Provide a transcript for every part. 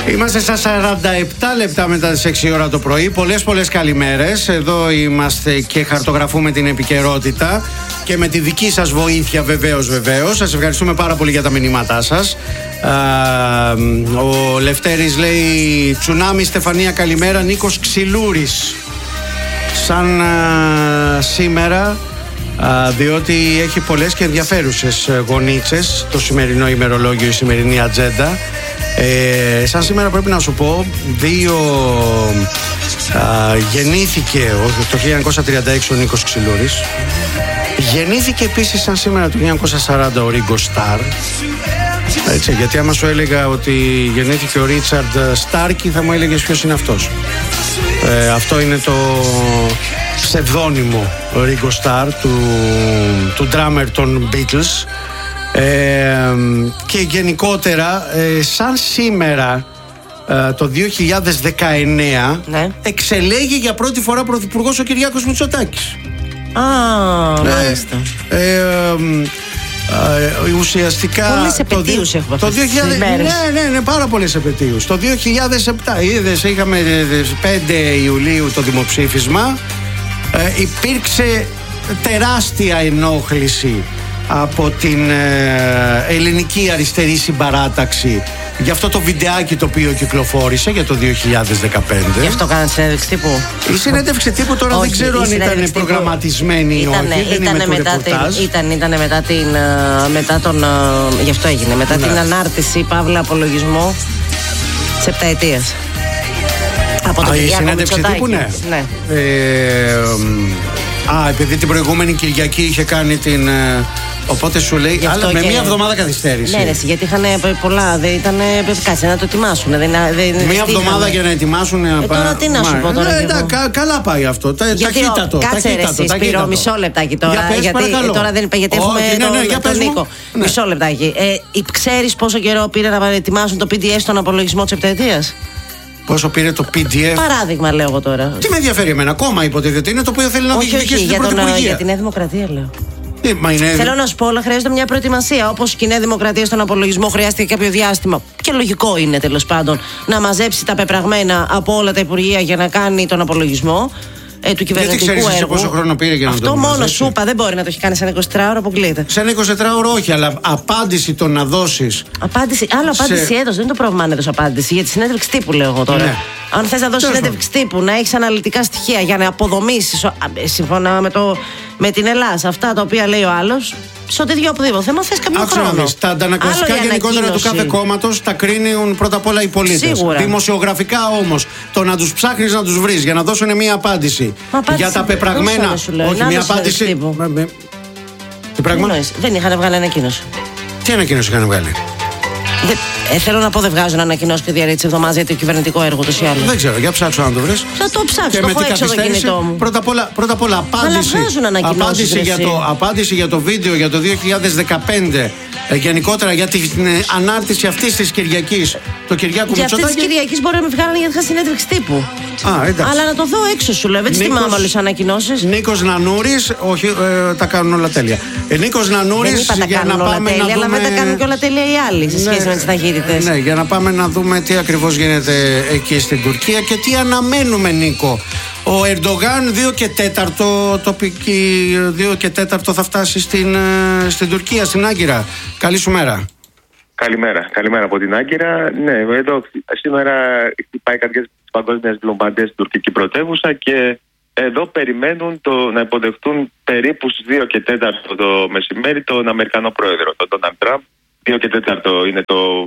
Είμαστε στα 47 λεπτά μετά τις 6 ώρα το πρωί. Πολλές καλημέρες. Εδώ είμαστε και χαρτογραφούμε την επικαιρότητα και με τη δική σας βοήθεια βεβαίως. Σας ευχαριστούμε πάρα πολύ για τα μηνύματά σας. Ο Λευτέρης λέει τσουνάμι Στεφανία καλημέρα. Νίκος Ξυλούρης. Σαν σήμερα, διότι έχει πολλές και ενδιαφέρουσες γονίτσες το σημερινό ημερολόγιο, η σημερινή ατζέντα. Σαν σήμερα πρέπει να σου πω, γεννήθηκε το 1936 ο Νίκος Ξυλούρης. Γεννήθηκε επίσης σαν σήμερα το 1940 ο Ρίγκο Σταρ. Έτσι, γιατί άμα σου έλεγα ότι γεννήθηκε ο Ρίτσαρντ Στάρκι, θα μου έλεγες ποιος είναι αυτός. Αυτό είναι το ψευδόνυμο Ρίγκο Σταρ του drummer των Beatles. Και γενικότερα σαν σήμερα το 2019 εξελέγει για πρώτη φορά πρωθυπουργός ο Κυριάκος Μητσοτάκης. Μάλιστα. Ουσιαστικά πολλές επετείους έχουμε το 2000, ναι, πάρα πολλές επετείους. Το 2007 είδες, είχαμε 5 Ιουλίου το δημοψήφισμα. Υπήρξε τεράστια ενόχληση από την ελληνική αριστερή συμπαράταξη για αυτό το βιντεάκι το οποίο κυκλοφόρησε για το 2015. Γι' αυτό κάνατε συνέντευξη τύπου. Η συνέντευξη τύπου τώρα όχι, δεν ξέρω αν ήταν προγραμματισμένη ή όχι. Ήταν μετά τον. Γι' αυτό έγινε. Μετά την ανάρτηση παύλα απολογισμό της επταετίας. Από το η συνέντευξη τύπου, ναι. Επειδή την προηγούμενη Κυριακή είχε κάνει την. Οπότε σου λέει, αλλά με μία εβδομάδα καθυστέρηση. Ναι, γιατί είχαν πολλά. Δεν ήταν. Κάτσε να το ετοιμάσουν. Μία εβδομάδα για να ετοιμάσουν. Τώρα τι να σου πω τώρα. Καλά πάει αυτό. Ταχύτατο. Κάτσε ρε Σπύρο, μισό λεπτάκι τώρα. Γιατί έχουμε τον Νίκο. Μισό λεπτάκι. Ξέρεις πόσο καιρό πήρε να ετοιμάσουν το PDF στον απολογισμό της επταετίας? Πόσο πήρε το PDF? Παράδειγμα, λέω εγώ τώρα. Τι με ενδιαφέρει εμένα, ακόμα υποτίθεται είναι το οποίο θέλει να διεκδικήσει στην Πρωθυπουργία. Για τη Νέα Δημοκρατία, λέω. Είναι... Θέλω να σου πω, όλα χρειάζεται μια προετοιμασία. Όπως η Νέα Δημοκρατία στον απολογισμό χρειάστηκε κάποιο διάστημα. Και λογικό είναι τέλος πάντων να μαζέψει τα πεπραγμένα από όλα τα υπουργεία για να κάνει τον απολογισμό του κυβερνητικού έργου. Δεν ξέρεις πόσο χρόνο πήρε για να αυτό το μόνο σου είπα, δεν μπορεί να το έχει κάνει σε ένα 24ωρο, αποκλείεται. Σε ένα 24ωρο όχι, αλλά απάντηση το να δώσεις. Απάντηση έδωσε, δεν είναι το πρόβλημα αν έδωσε απάντηση. Για τη συνέντευξη τύπου λέω εγώ τώρα. Ναι. Αν θες να δώσεις συνέντευξη τύπου, να έχεις αναλυτικά στοιχεία για να αποδομήσεις σύμφωνα με την Ελλάδα αυτά τα οποία λέει ο άλλος, σε οτιδήποτε θέμα θες κάποιο χρόνο. Τα αντανακλαστικά γενικότερα του κάθε κόμματος τα κρίνουν πρώτα απ' όλα οι πολίτες. Δημοσιογραφικά όμως, το να τους ψάχνεις να τους βρεις για να δώσουν μια απάντηση για τα πεπραγμένα. Όχι, μια απάντηση. Τι πράγμα? Δεν είχαν βγάλει ανακοίνωση. Τι ανακοίνωση είχαν βγάλει? Θέλω να πω, δεν βγάζουν ανακοινώσεις και διαρρή της εβδομάδας για το κυβερνητικό έργο τους ή άλλους. Δεν ξέρω, για ψάξω να το βρεις. Θα το ψάξω, το έχω έξω το κινητό μου. Πρώτα απ' όλα απάντηση για το βίντεο για το 2015. Γενικότερα για την ανάρτηση αυτής της Κυριακής, το Κυριάκου Μητσοτάκη. Για αυτής της Κυριακής μπορεί να με βγάλουν γιατί είχα συνέντευξη τύπου. Αλλά να το δω έξω σου λέω, δεν τις θυμάμαι όλες τις ανακοινώσεις. Νίκος Νανούρης, όχι, τα κάνουν όλα τέλεια. Νίκος Νανούρης, για να πάμε να δούμε. Αλλά δεν τα κάνουν και όλα τέλεια οι άλλοι σε σχέση με τις ταχύτητες. Ναι, για να πάμε να δούμε τι ακριβώς γίνεται εκεί στην Τουρκία και τι αναμένουμε, Νίκο. Ο Ερντογάν 2 και 4 τοπική, 2 και 4 θα φτάσει στην Τουρκία, στην Άγκυρα. Καλή σου μέρα. Καλημέρα από την Άγκυρα. Ναι, εδώ σήμερα χτυπάει καρδιές της παγκόσμιας διπλωματίας στην τουρκική πρωτεύουσα και εδώ περιμένουν να υποδεχτούν περίπου στις 2 και 4 το μεσημέρι τον Αμερικανό πρόεδρο, τον Ντόναλντ Τραμπ. 2 και 4 είναι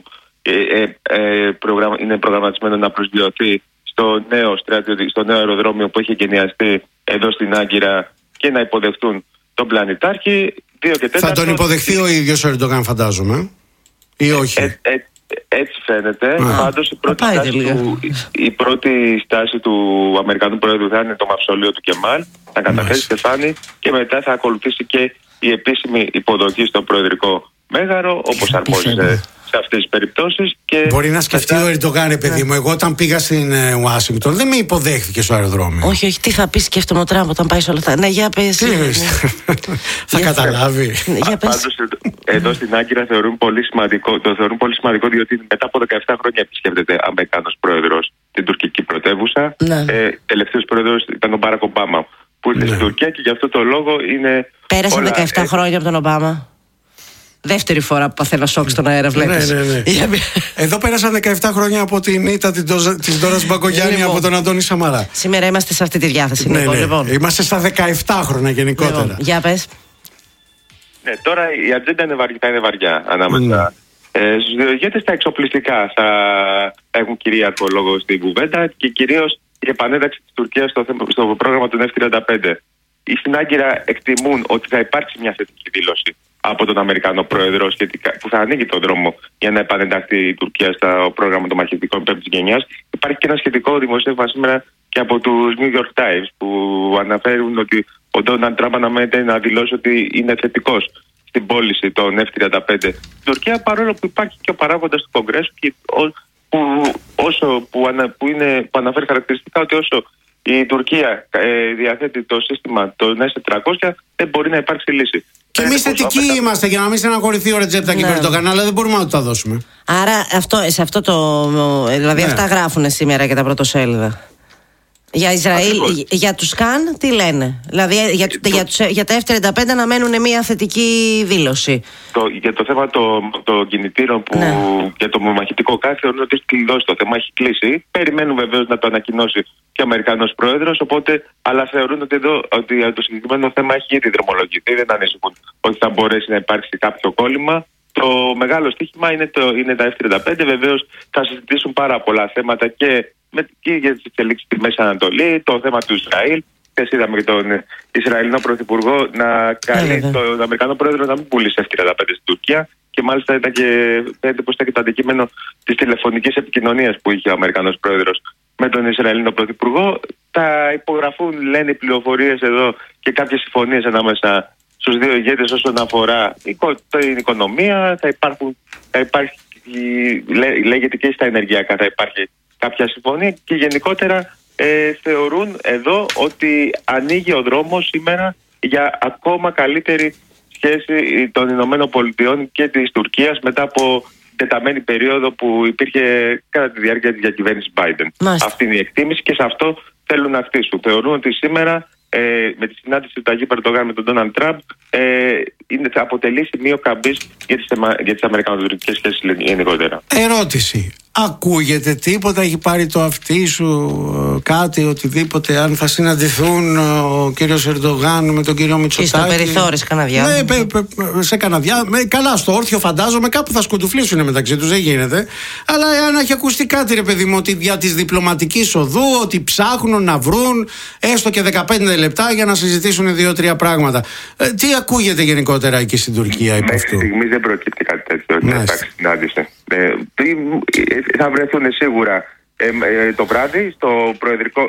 είναι προγραμματισμένο να προσγειωθεί στο νέο αεροδρόμιο που έχει εγκαινιαστεί εδώ στην Άγκυρα και να υποδεχτούν τον πλανητάρχη. 2 και 4. Θα τον υποδεχθεί ο ίδιος ο Ερντογάν, φαντάζομαι, ή όχι? Έτσι φαίνεται. Πάντως η πρώτη στάση του Αμερικανού Πρόεδρου θα είναι το μαυσολείο του Κεμάλ. Θα καταθέσει στεφάνι και μετά θα ακολουθήσει και η επίσημη υποδοχή στο προεδρικό μέγαρο, όπως αρμόζει σε αυτές τις περιπτώσεις. Μπορεί να σκεφτεί ο Ερντογάν, παιδί μου. Εγώ όταν πήγα στην Ουάσιγκτον δεν με υποδέχθηκε στο αεροδρόμιο. Όχι, τι θα πει, σκέφτομαι ο Τραμπ όταν πάει σε όλα αυτά. Ναι, για πες. Θα καταλάβει. Πάντως εδώ στην Άγκυρα το θεωρούν πολύ σημαντικό, διότι μετά από 17 χρόνια επισκέπτεται Αμερικανός πρόεδρος την τουρκική πρωτεύουσα. Τελευταίος πρόεδρος ήταν ο Μπάρακ Ομπάμα που ήρθε στην Τουρκία και γι' αυτό το λόγο είναι. Πέρασαν 17 χρόνια από τον Ομπάμα. Δεύτερη φορά που παθαίνω σοκ στον αέρα, βλέπεις. Ναι. Εδώ πέρασαν 17 χρόνια από την ήττα της Ντόρας Μπακογιάννη από τον Αντώνη Σαμαρά. Σήμερα είμαστε σε αυτή τη διάθεση. Λοιπόν. Είμαστε στα 17 χρόνια γενικότερα. Λοιπόν, για πες. Ναι, τώρα η ατζέντα είναι βαριά ανάμεσα. Στους δύο ηγέτες τα εξοπλιστικά θα έχουν κυρίαρχο λόγο στην κουβέντα και κυρίως η επανένταξη της Τουρκίας στο πρόγραμμα του F-35. Οι στην Άγκυρα εκτιμούν ότι θα υπάρξει μια θετική δήλωση από τον Αμερικανό πρόεδρο που θα ανοίγει τον δρόμο για να επανενταχθεί η Τουρκία στο πρόγραμμα των μαχητικών πέμπτης γενιάς. Υπάρχει και ένα σχετικό δημοσίευμα σήμερα και από τους New York Times που αναφέρουν ότι ο Ντόναλντ Τραμπ αναμένεται να δηλώσει ότι είναι θετικός στην πώληση των F-35 στην Τουρκία, παρόλο που υπάρχει και ο παράγοντας του Κογκρέσου που αναφέρει χαρακτηριστικά ότι όσο η Τουρκία διαθέτει το σύστημα των S-400 δεν μπορεί να υπάρξει λύση. Και εμείς θετικοί είμαστε για να μην στεναχωρηθεί ο Ρετζέπ Ταγιπ Ερντογάν, αλλά δεν μπορούμε να του τα δώσουμε. Άρα σε αυτό δηλαδή αυτά γράφουν σήμερα και τα πρωτοσέλιδα. Για Ισραήλ, για τους Καν τι λένε? Δηλαδή για τα F-35 να μένουν μια θετική δήλωση. Για το θέμα των κινητήρων για το μαχητικό κάτι θεωρούν ότι έχει κλειδώσει το θέμα, έχει κλείσει. Περιμένουν βεβαίως να το ανακοινώσει και ο Αμερικανός πρόεδρος, αλλά θεωρούν ότι το συγκεκριμένο θέμα έχει ήδη δρομολογηθεί, δεν ανησυχούν ότι θα μπορέσει να υπάρξει κάποιο κόλλημα. Το μεγάλο στοίχημα είναι τα F-35. Βεβαίως θα συζητήσουν πάρα πολλά θέματα και για τις εξελίξεις στη Μέση Ανατολή, το θέμα του Ισραήλ. Είδαμε και τον Ισραηλινό Πρωθυπουργό να καλεί τον Αμερικανό Πρόεδρο να μην πουλήσει F-35 στην Τουρκία και μάλιστα φαίνεται πως ήταν και το αντικείμενο της τηλεφωνικής επικοινωνίας που είχε ο Αμερικανός Πρόεδρος με τον Ισραηλινό Πρωθυπουργό. Θα υπογραφούν, λένε οι πληροφορίες εδώ, και κάποιες συμφωνίες ανάμεσα στους δύο ηγέτες όσον αφορά την οικονομία. Λέγεται και στα ενεργειακά θα υπάρχει κάποια συμφωνία και γενικότερα θεωρούν εδώ ότι ανοίγει ο δρόμος σήμερα για ακόμα καλύτερη σχέση των Ηνωμένων Πολιτειών και της Τουρκίας μετά από τεταμένη περίοδο που υπήρχε κατά τη διάρκεια της διακυβέρνησης Biden. Αυτή είναι η εκτίμηση και σε αυτό θέλουν να χτίσουν. Θεωρούν ότι σήμερα με τη συνάντηση του Ταγίπ Ερντογάν με τον Ντόναλντ Τραμπ θα αποτελεί σημείο καμπής για τις αμερικανοτουρκικές σχέσεις γενικότερα. Ερώτηση. Ακούγεται τίποτα, έχει πάρει το αυτί σου κάτι, οτιδήποτε, αν θα συναντηθούν ο κύριος Ερντογάν με τον κύριο Μητσοτάκη? Στο περιθώριο, σε καναδιά. Σε καναδιά. Καλά, στο όρθιο φαντάζομαι κάπου θα σκουντουφλήσουν μεταξύ τους, δεν γίνεται. Αλλά αν έχει ακουστεί κάτι, ρε παιδί μου, ότι για της διπλωματικής οδού, ότι ψάχνουν να βρουν έστω και 15 λεπτά για να συζητήσουν 2-3 πράγματα. Τι ακούγεται γενικότερα εκεί στην Τουρκία υπ' αυτού? Μέχρι στιγμής δεν προκύπτει κάτι τέτοιο. Θα βρεθούν σίγουρα το βράδυ στο προεδρικό.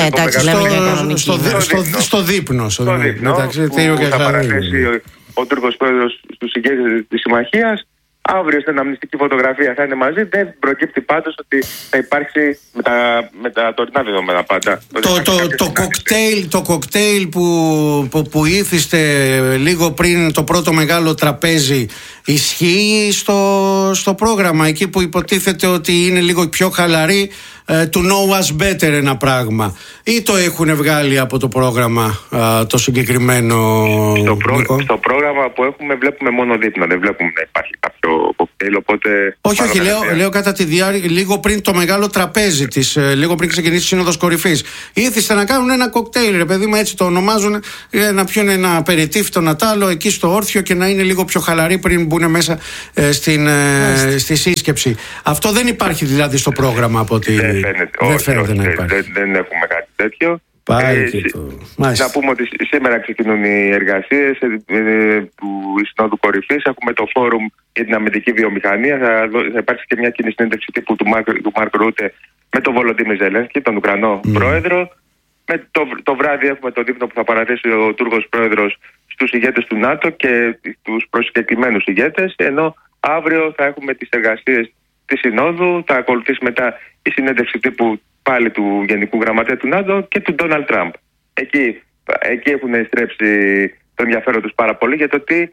Στο δείπνο. Που θα παραθέσει ο Τούρκος πρόεδρος στους ηγέτες της συμμαχίας. Αύριο στην αναμνηστική φωτογραφία θα είναι μαζί. Δεν προκύπτει πάντως ότι θα υπάρξει με τα τωρινά δεδομένα πάντα. Το κοκτέιλ που ήθιστε λίγο πριν το πρώτο μεγάλο τραπέζι ισχύει στο πρόγραμμα εκεί που υποτίθεται ότι είναι λίγο πιο χαλαρή, to know us better ένα πράγμα, ή το έχουν βγάλει από το πρόγραμμα το συγκεκριμένο? Στο πρόγραμμα που έχουμε βλέπουμε μόνο δείπνο, δεν βλέπουμε να υπάρχει κάποιο κοκτέιλ, οπότε... Όχι, λέω κατά τη διάρκεια, λίγο πριν το μεγάλο τραπέζι της, λίγο πριν ξεκινήσει η Σύνοδος Κορυφής, ήθιστε να κάνουν ένα κοκτέιλ, ρε παιδί μου, έτσι το ονομάζουν, να πιούν ένα απεριτίφ το Νατάλο εκεί στο όρθιο και να είναι λίγο πιο χαλαροί πριν μπουν μέσα στη σύσκεψη. Αυτό δεν υπάρχει δηλαδή στο πρόγραμμα από ότι... Δεν φαίνεται να υπάρχει. Δεν έχουμε κάτι τέτοιο. Να πούμε ότι σήμερα ξεκινούν οι εργασίες του Συνόδου Κορυφής. Έχουμε το φόρουμ για την αμυντική βιομηχανία. Θα υπάρξει και μια κοινή συνέντευξη τύπου του Μάρκ Ρούτε με τον Βολοντίμιρ Ζελένσκι, τον Ουκρανό πρόεδρο. Το βράδυ έχουμε το δείπνο που θα παραθέσει ο Τούρκος πρόεδρος στους ηγέτες του ΝΑΤΟ και τους προσκεκλημένους ηγέτες. Ενώ Αύριο θα έχουμε τις εργασίες της Συνόδου, θα ακολουθήσει μετά η συνέντευξη τύπου πάλι του Γενικού Γραμματέα του ΝΑΤΟ και του Ντόναλντ Τραμπ. Εκεί έχουν στρέψει το ενδιαφέρον τους πάρα πολύ για το τι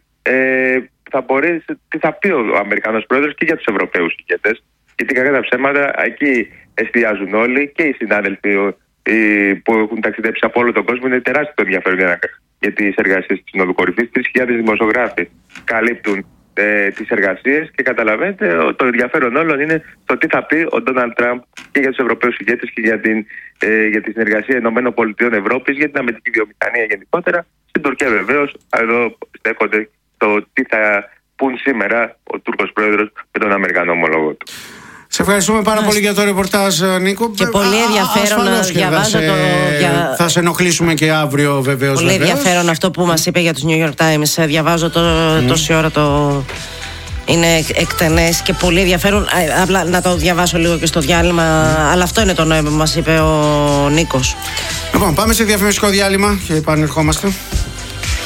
θα πει ο Αμερικανός Πρόεδρος και για τους Ευρωπαίους ηγέτες. Γιατί κακά τα ψέματα, εκεί εστιάζουν όλοι και οι συνάδελφοι που έχουν ταξιδέψει από όλο τον κόσμο. Είναι τεράστιο το ενδιαφέρον για τις εργασίες της Συνόδου Κορυφής. 3.000 δημοσιογράφοι καλύπτουν τις εργασίες και καταλαβαίνετε το ενδιαφέρον όλων είναι το τι θα πει ο Ντόναλντ Τραμπ και για τους Ευρωπαίους ηγέτες και για τη συνεργασία ΗΠΑ Ευρώπης, για την αμυντική βιομηχανία γενικότερα. Στην Τουρκία βεβαίως, εδώ στέκονται το τι θα πούν σήμερα ο Τούρκος Πρόεδρος με τον Αμερικανό ομολόγο του. Σε ευχαριστούμε πάρα πολύ για το ρεπορτάζ, Νίκο. Και πολύ ενδιαφέρον να διαβάζω θα σε ενοχλήσουμε και αύριο βεβαίως. Πολύ ενδιαφέρον αυτό που μας είπε για τους New York Times. Διαβάζω τόση ώρα είναι εκτενές και πολύ ενδιαφέρον. Απλά να το διαβάσω λίγο και στο διάλειμμα. Αλλά αυτό είναι το νόημα που μας είπε ο Νίκος. Λοιπόν, πάμε σε διαφημιστικό διάλειμμα και επανερχόμαστε.